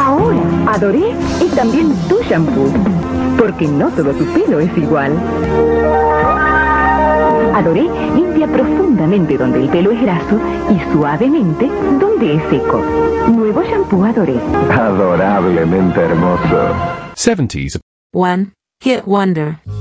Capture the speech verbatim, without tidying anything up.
Ahora, Adoré es también tu shampoo, porque no todo tu pelo es igual. Adoré limpia profundamente donde el pelo es graso y suavemente donde es seco. Nuevo shampoo Adoré. Adorablemente hermoso. seventies. One Hit Wonder.